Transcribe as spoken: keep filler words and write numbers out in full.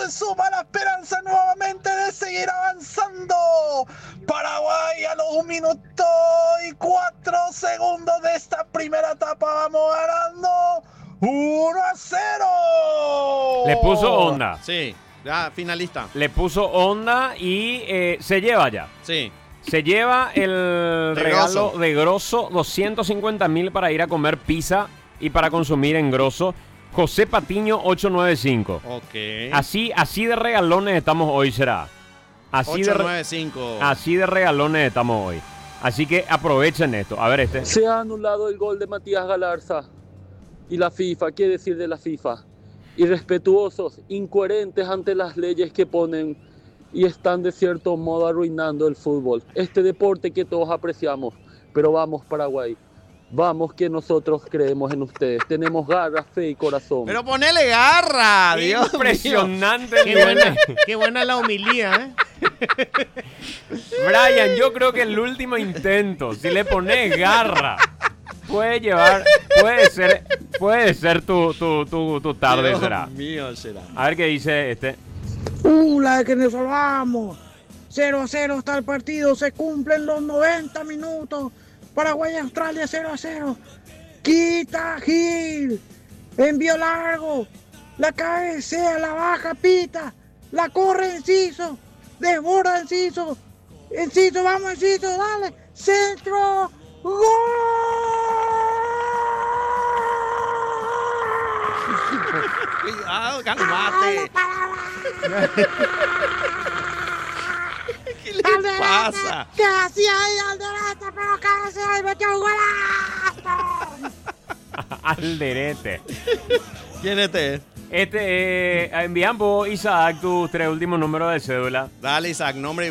se suma la esperanza nuevamente de seguir avanzando. Paraguay a los un minuto y cuatro segundos de esta primera etapa vamos ganando uno a cero. Le puso onda. Sí, ya finalista. Le puso onda y eh, se lleva ya. Sí. Se lleva el De regalo Grosso. de Grosso, doscientos cincuenta mil para ir a comer pizza y para consumir en Grosso. José Patiño ochocientos noventa y cinco. Ok. Así, así de regalones estamos hoy, será. Así de, ochocientos re- noventa y cinco. así de regalones estamos hoy. Así que aprovechen esto. A ver este. Se ha anulado el gol de Matías Galarza. Y la FIFA, ¿qué decir de la FIFA? Irrespetuosos, incoherentes ante las leyes que ponen y están de cierto modo arruinando el fútbol. Este deporte que todos apreciamos. Pero vamos, Paraguay. Vamos, que nosotros creemos en ustedes. Tenemos garra, fe y corazón. Pero ponele garra, Dios Impresionante el Qué nivel buena, de- qué buena la homilía, ¿eh? Brian, yo creo que el último intento, si le pones garra, puede llevar, puede ser, puede ser tu, tu, tu, tu tarde, Dios será. mío, será. A ver qué dice este. ¡Uh, la de que nos salvamos! cero a cero está el partido, se cumplen los noventa minutos. Paraguay Australia cero a cero. Quita Gil. Envío largo. La cabecea, la baja Pita. La corre Enciso. Desborda Enciso. Enciso, vamos Enciso, dale. Centro. ¡Gol! Cuidado, calmate. ¿Qué le pasa? ¿Qué hacía ahí Alderete? Pero cabecea y metió un golazo. Alderete. ¿Quién este es? Este, eh, enviamos, Isaac, tus tres últimos números de cédula. Dale, Isaac, nombre y